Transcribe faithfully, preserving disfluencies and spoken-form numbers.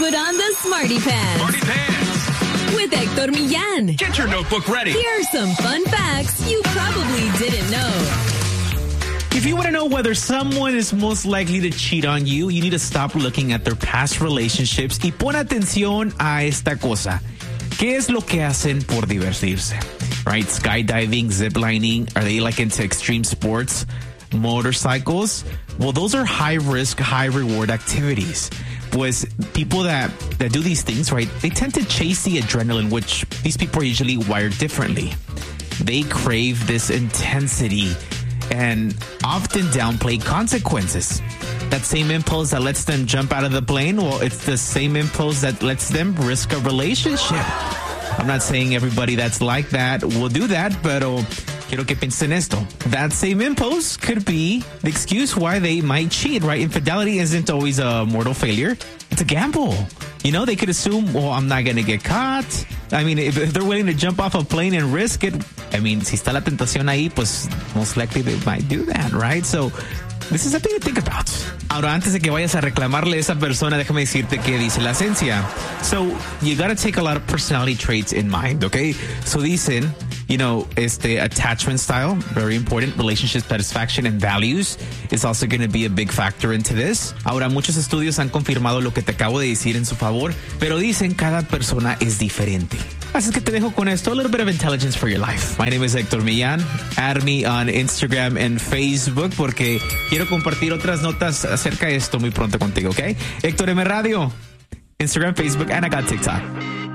put on the Smarty Pants. Smarty Pants. With Hector Millán. Get your notebook ready. Here are some fun facts you probably didn't know. If you want to know whether someone is most likely to cheat on you, you need to stop looking at their past relationships y pon atención a esta cosa. ¿Qué es lo que hacen por divertirse? Right? Skydiving, ziplining, are they like into extreme sports? Motorcycles? Well, those are high risk, high reward activities. Pues people that, that do these things, right, they tend to chase the adrenaline, which these people are usually wired differently. They crave this intensity and often downplay consequences. That same impulse that lets them jump out of the plane, well, it's the same impulse that lets them risk a relationship. I'm not saying everybody that's like that will do that, pero quiero que pienses en esto. That same impulse could be the excuse why they might cheat, right? Infidelity isn't always a mortal failure. It's a gamble. You know, they could assume, well, I'm not going to get caught. I mean, if, if they're willing to jump off a plane and risk it, I mean, si está la tentación ahí, pues most likely they might do that, right? So this is something to think about. Ahora, antes de que vayas a reclamarle a esa persona, déjame decirte que dice la esencia. So you got to take a lot of personality traits in mind, okay? So dicen, you know, este attachment style, very important. Relationship satisfaction and values is also going to be a big factor into this. Ahora, muchos estudios han confirmado lo que te acabo de decir en su favor, pero dicen cada persona es diferente. Así que te dejo con esto, a little bit of intelligence for your life. My name is Hector Millán. Add me on Instagram and Facebook porque quiero compartir otras notas acerca de esto muy pronto contigo, ¿ok? Hector M Radio, Instagram, Facebook, and I got TikTok.